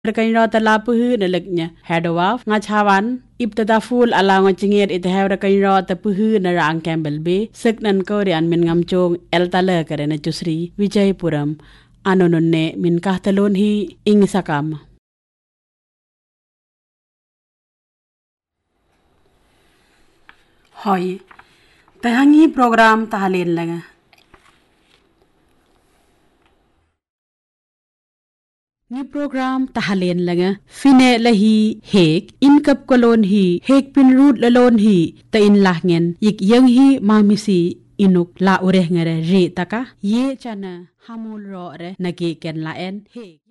Rekan rota lapuhu nalagnya hadawaf ngachawan ibtada full ala ngacingir itahaw rekan rota puhu na raang Campbell Bay seknan Korean min ngamchong eltala karena Jusri Wijaypuram anononne min kahtalon hi ingisakam. Hoi, tahangi program tahalin laga. Ni program tahalin laga fine lahi hek inkap kolon hi hek pin root lalon hi ta in lahngen yik yang hi mamisi inuk la ureh ngare re taka ye chana hamul ro re nagi ken laen hek